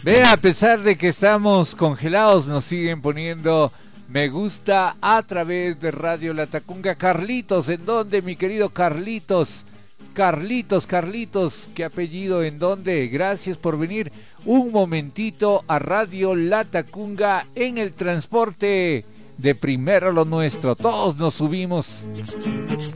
A pesar de que estamos congelados, nos siguen poniendo me gusta a través de Radio Latacunga. Carlitos, ¿en dónde, mi querido Carlitos? Carlitos, ¿qué apellido? ¿En dónde? Gracias por venir un momentito a Radio Latacunga en el transporte de Primero lo Nuestro. Todos nos subimos.